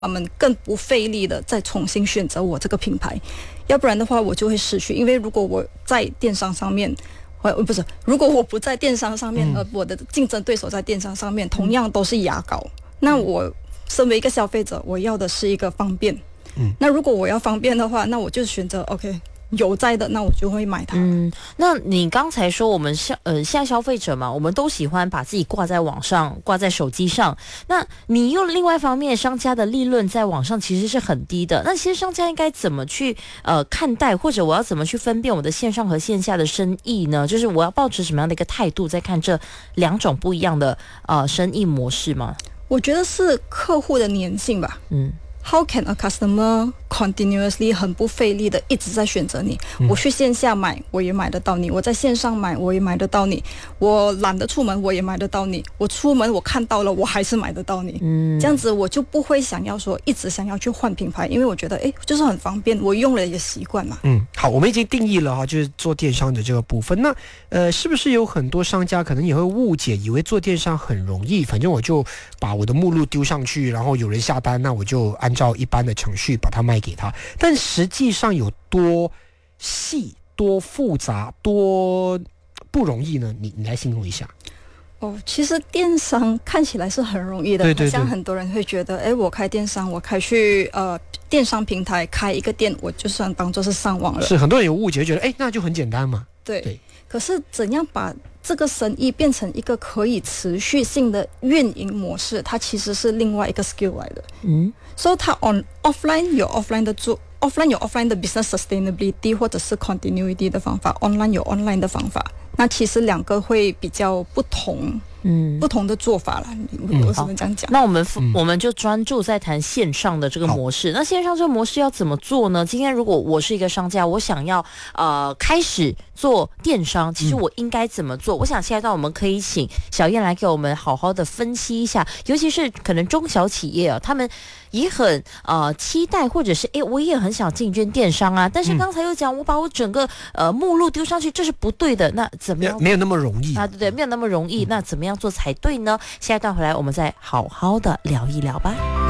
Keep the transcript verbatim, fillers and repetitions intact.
他们更不费力的再重新选择我这个品牌，要不然的话我就会失去。因为如果我在电商上面，呃不是，如果我不在电商上面，而、嗯、我的竞争对手在电商上面同样都是牙膏，嗯、那我身为一个消费者，我要的是一个方便。嗯，那如果我要方便的话，那我就选择 OK。有在的，那我就会买它。 嗯，那你刚才说我们消呃现在消费者嘛，我们都喜欢把自己挂在网上，挂在手机上。那你用另外一方面，商家的利润在网上其实是很低的。那其实商家应该怎么去呃看待，或者我要怎么去分辨我的线上和线下的生意呢？就是我要抱持什么样的一个态度，在看这两种不一样的呃生意模式吗？ 我觉得是客户的粘性吧。嗯。How can a customer continuously 很不费力的一直在选择你？嗯、我去线下买，我也买得到你；我在线上买，我也买得到你；我懒得出门，我也买得到你；我出门我看到了，我还是买得到你。嗯，这样子我就不会想要说一直想要去换品牌，因为我觉得哎，就是很方便，我用了也习惯嘛。 嗯，好，我们已经定义了哈，就是做电商的这个部分。那呃，是不是有很多商家可能也会误解，以为做电商很容易，反正我就把我的目录丢上去，然后有人下单，那我就按。按照一般的程序把它卖给他，但实际上有多细、多复杂、多不容易呢？你你来形容一下。 哦，其实电商看起来是很容易的， 对对对， 像很多人会觉得，哎，我开电商，我开去呃电商平台开一个店，我就算当做是上网了。 是很多人有误解，觉得哎，那就很简单嘛。 对。对，可是怎样把这个生意变成一个可以持续性的运营模式，它其实是另外一个 skill 来的。嗯，所以它 on offline 有 offline 的做 ，offline 有 offline 的 business sustainability 或者是 continuity 的方法 ，online 有 online 的方法。那其实两个会比较不同。嗯，不同的做法了，我只能这样讲。 那我们、嗯、我们就专注在谈线上的这个模式。那线上这个模式要怎么做呢？今天如果我是一个商家，我想要呃开始做电商，其实我应该怎么做？嗯、我想现在段我们可以请小燕来给我们好好的分析一下，尤其是可能中小企业啊，他们也很呃期待，或者是哎我也很想进军电商啊，但是刚才又讲我把我整个呃目录丢上去，这是不对的。那怎么样？ 没有那么容易啊，对对，没有那么容易。嗯、那怎么样做才对呢？下一段回来我们再好好的聊一聊吧。